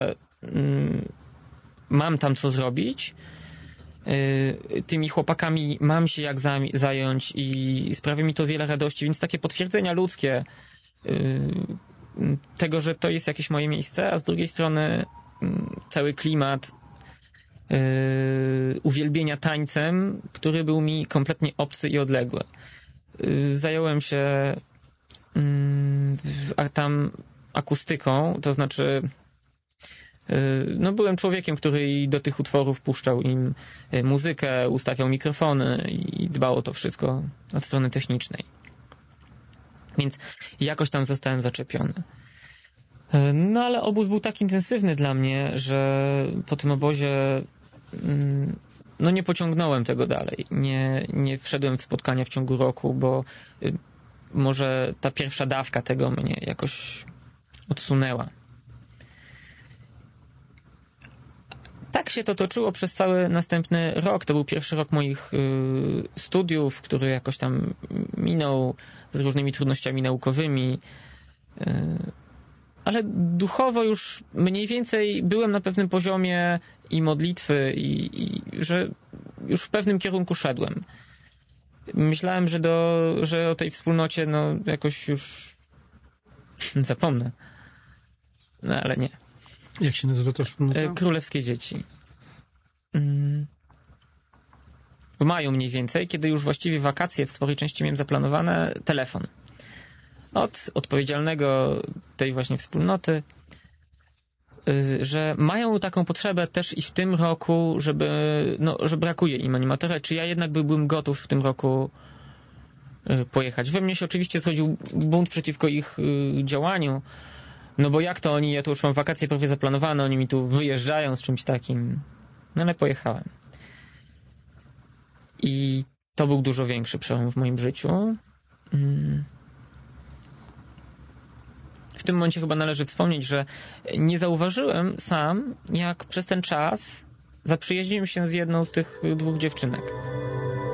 mam tam co zrobić, tymi chłopakami mam się jak zająć i sprawia mi to wiele radości, więc takie potwierdzenia ludzkie tego, że to jest jakieś moje miejsce, a z drugiej strony cały klimat uwielbienia tańcem, który był mi kompletnie obcy i odległy. Zająłem się tam akustyką, to znaczy byłem człowiekiem, który do tych utworów puszczał im muzykę, ustawiał mikrofony i dbał o to wszystko od strony technicznej. Więc jakoś tam zostałem zaczepiony. No ale obóz był tak intensywny dla mnie, że po tym obozie nie pociągnąłem tego dalej. Nie wszedłem w spotkania w ciągu roku, bo może ta pierwsza dawka tego mnie jakoś odsunęła. Tak się to toczyło przez cały następny rok. To był pierwszy rok moich studiów, który jakoś tam minął z różnymi trudnościami naukowymi. Ale duchowo już mniej więcej byłem na pewnym poziomie i modlitwy, i że już w pewnym kierunku szedłem. Myślałem, że o tej wspólnocie jakoś już zapomnę. No ale nie. Jak się nazywa ta wspólnota? Królewskie Dzieci. W maju mniej więcej, kiedy już właściwie wakacje w sporej części miałem zaplanowane, telefon od odpowiedzialnego tej właśnie wspólnoty, że mają taką potrzebę też i w tym roku, że brakuje im animatora, czy ja jednak byłbym gotów w tym roku pojechać. We mnie się oczywiście zrodził bunt przeciwko ich działaniu, bo jak to oni, ja tu już mam wakacje prawie zaplanowane, oni mi tu wyjeżdżają z czymś takim. No ale pojechałem. I to był dużo większy przełom w moim życiu. W tym momencie chyba należy wspomnieć, że nie zauważyłem sam, jak przez ten czas zaprzyjaźniłem się z jedną z tych dwóch dziewczynek.